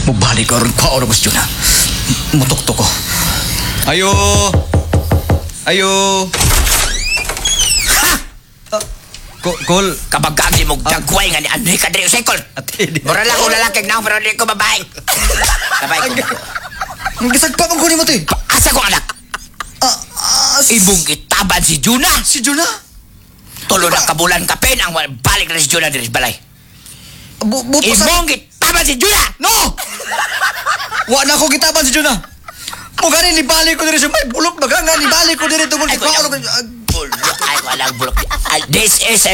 Mubalik ka rin kwa oras yun ha. Mutok-tok ko. Ayo! Ayo! Kol, Kapag kagi mo dagway nga ni Anoy ka diri usikol. ate, di. Mura lang ko lalaki na pero di ko babae. Sabay ko. Ang gisagpa kong kunin mo to eh. Asa ko anak? Ibong itaban si Juna. Si Juna? Tulo na kabulan ka pen ang balik na si Juna diri sa balay. Buto sa... Ibong itaban si Juna. No! Wa na ko kitaban si Juna. Mugani ni balik ko diri sa may bulok baga nga ni balik ko diri tungod Ay, kwa wala. Bulok. Ay, walang bulok. This is a